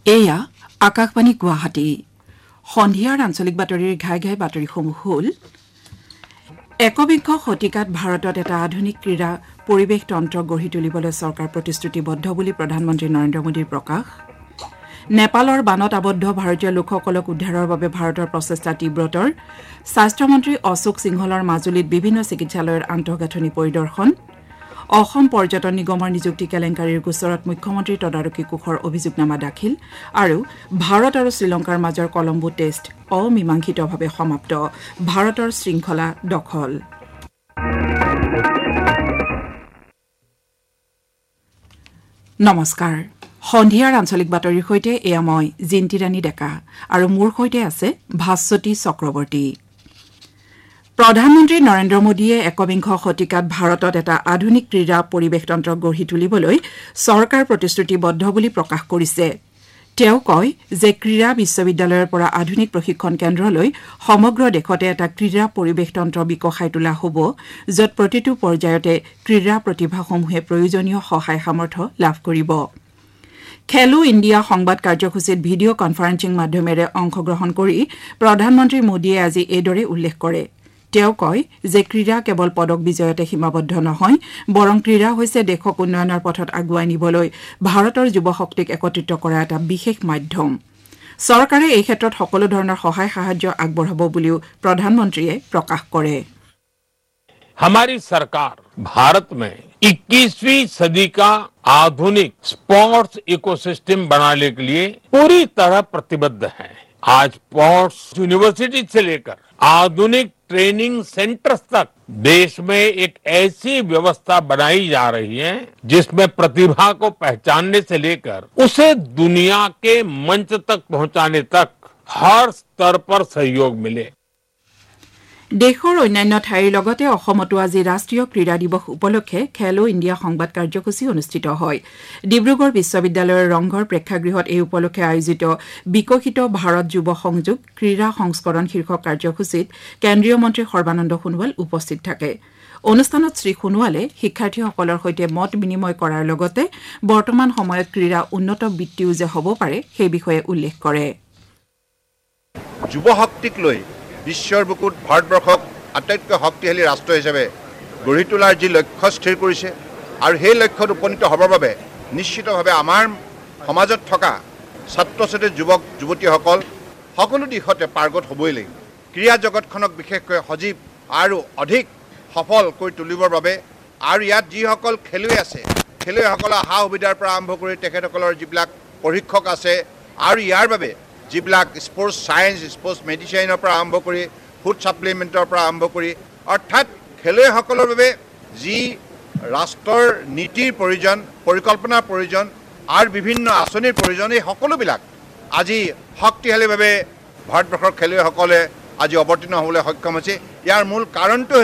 এয়া আকাশবাণী গুৱাহাটী সন্ধিয়াৰ আঞ্চলিক বাতৰিৰ ঘাই ঘাই বাতৰিসমূহ হ'ল একবিংশ শতিকাত ভাৰতত এটা আধুনিক ক্ৰীড়া পৰিৱেশ তন্ত্ৰ গঢ়ি তুলিবলৈ চৰকাৰ প্ৰতিশ্ৰুতিবদ্ধ বুলি প্ৰধানমন্ত্ৰী নৰেন্দ্ৰ মোদীৰ প্ৰকাশ নেপালৰ বানত আবদ্ধ ভাৰতীয় লোকসকলক উদ্ধাৰৰ বাবে ভাৰতৰ প্ৰচেষ্টা তীব্ৰতৰ স্বাস্থ্যমন্ত্ৰী অশোক সিংহলৰ মাজুলীত বিভিন্ন চিকিৎসালয়ৰ আন্তঃগাঁথনি পৰিদৰ্শন অসম পৰ্যটন নিগমৰ নিযুক্তি কেলেংকাৰীৰ গোচৰত মুখ্যমন্ত্ৰীৰ তদাৰকী কোষৰ অভিযোগনামা দাখিল আৰু ভাৰত আৰু শ্ৰীলংকাৰ মাজৰ কলম্বো টেষ্ট অমীমাংসিতভাৱে সমাপ্ত ভাৰতৰ শৃংখলা দখল নমস্কাৰ সন্ধিয়াৰ আঞ্চলিক বাতৰিৰ সৈতে এয়া মই জিন্তি ৰাণী ডেকা আৰু মোৰ সৈতে আছে ভাস্বতী চক্ৰৱৰ্তী প্ৰধানমন্ত্ৰী নৰেন্দ্ৰ মোদীয়ে একবিংশ শতিকাত ভাৰতত এটা আধুনিক ক্ৰীড়া পৰিৱেশতন্ত্ৰ গঢ়ি তুলিবলৈ চৰকাৰ প্ৰতিশ্ৰুতিবদ্ধ বুলি প্ৰকাশ কৰিছে তেওঁ কয় যে ক্ৰীড়া বিশ্ববিদ্যালয়ৰ পৰা আধুনিক প্ৰশিক্ষণ কেন্দ্ৰলৈ সমগ্ৰ দেশতে এটা ক্ৰীড়া পৰিৱেশতন্ত্ৰ বিকশাই তোলা হ'ব য'ত প্ৰতিটো পৰ্যায়তে ক্ৰীড়া প্ৰতিভাসমূহে প্ৰয়োজনীয় সহায় সামৰ্থ্য লাভ কৰিব খেলো ইণ্ডিয়া সংবাদ কাৰ্যসূচীত ভিডিঅ' কনফাৰেন্সিং মাধ্যমেৰে অংশগ্ৰহণ কৰি প্ৰধানমন্ত্ৰী মোদীয়ে আজি এইদৰে উল্লেখ কৰে তেওঁ কয় যে ক্ৰীড়া কেৱল পদক বিজয়তে সীমাবদ্ধ নহয় বৰং ক্ৰীড়া হৈছে দেশক উন্নয়নৰ পথত আগুৱাই নিবলৈ ভাৰতৰ যুৱশক্তিক একত্ৰিত কৰা এটা বিশেষ মাধ্যম চৰকাৰে এই ক্ষেত্ৰত সকলো ধৰণৰ সহায় সাহায্য আগবঢ়াব বুলিও প্ৰধানমন্ত্ৰীয়ে প্ৰকাশ কৰে हमारी सरकार भारत में 21वीं सदी का आधुनिक स्पोर्ट्स इकोसिस्टम बनाने के लिए पूरी तरह प्रतिबद्ध है आज स्पोर्ट्स यूनिवर्सिटी से लेकर आधुनिक ट्रेनिंग सेंटर्स तक देश में एक ऐसी व्यवस्था बनाई जा रही है जिसमें प्रतिभा को पहचानने से लेकर उसे दुनिया के मंच तक पहुंचाने तक हर स्तर पर सहयोग मिले দেশৰ অন্যান্য ঠাইৰ লগতে অসমতো আজি ৰাষ্ট্ৰীয় ক্ৰীড়া দিৱস উপলক্ষে খেলো ইণ্ডিয়া সংবাদ কাৰ্যসূচী অনুষ্ঠিত হয় ডিব্ৰুগড় বিশ্ববিদ্যালয়ৰ ৰংঘৰ প্ৰেক্ষাগৃহত এই উপলক্ষে আয়োজিত বিকশিত ভাৰত যুৱ সংযোগ ক্ৰীড়া সংস্কৰণ শীৰ্ষক কাৰ্যসূচীত কেন্দ্ৰীয় মন্ত্ৰী সৰ্বানন্দ সোণোৱাল উপস্থিত থাকে অনুষ্ঠানত শ্ৰী সোণোৱালে শিক্ষাৰ্থীসকলৰ সৈতে মত বিনিময় কৰাৰ লগতে বৰ্তমান সময়ত ক্ৰীড়া উন্নত বৃত্তিও যে হ'ব পাৰে সেই বিষয়ে উল্লেখ কৰে যুৱ শক্তিক লৈ বিশ্বৰ বুকুত ভাৰতবৰ্ষক আটাইতকৈ শক্তিশালী ৰাষ্ট্ৰ হিচাপে গঢ়ি তোলাৰ যি লক্ষ্য স্থিৰ কৰিছে আৰু সেই লক্ষ্যত উপনীত হ'বৰ বাবে নিশ্চিতভাৱে আমাৰ সমাজত থকা ছাত্ৰ ছাত্ৰী যুৱক যুৱতীসকল সকলো দিশতে পাৰ্গত হ'বই লাগিব ক্ৰীড়া জগতখনক বিশেষকৈ সজীৱ আৰু অধিক সফল কৰি তুলিবৰ বাবে আৰু ইয়াত যিসকল খেলুৱৈ আছে খেলুৱৈসকলৰ সা সুবিধাৰ পৰা আৰম্ভ কৰি তেখেতসকলৰ যিবিলাক প্ৰশিক্ষক আছে আৰু ইয়াৰ বাবে যিবিলাক স্পৰ্টছ ছায়েন্স স্পৰ্টছ মেডিচিনৰ পৰা আৰম্ভ কৰি ফুড ছাপ্লিমেণ্টৰ পৰা আৰম্ভ কৰি অৰ্থাৎ খেলুৱৈসকলৰ বাবে যি ৰাষ্ট্ৰৰ নীতিৰ প্ৰয়োজন পৰিকল্পনাৰ প্ৰয়োজন আৰু বিভিন্ন আঁচনিৰ প্ৰয়োজন এই সকলোবিলাক আজি শক্তিশালীভাৱে ভাৰতবৰ্ষৰ খেলুৱৈসকলে আজি অৱতীৰ্ণ হ'বলৈ সক্ষম হৈছে ইয়াৰ মূল কাৰণটো